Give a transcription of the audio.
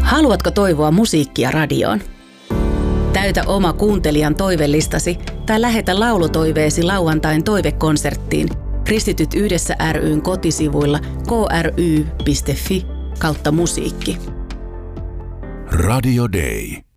Haluatko toivoa musiikkia radioon? Täytä oma kuuntelijan toivellistasi tai lähetä laulutoiveesi lauantain toivekonserttiin Kristityt yhdessä ry:n kotisivuilla kry.fi/musiikki. Radio Day.